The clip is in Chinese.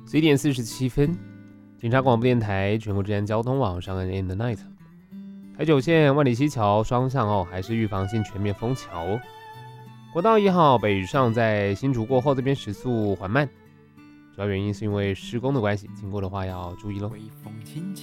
11点47分，警察广播电台全国治安交通网上岸 in the night。台九线万里溪桥双向还是预防性全面封桥。国道1号北上在新竹过后这边时速缓慢，主要原因是因为施工的关系，经过的话要注意咯。 微风轻轻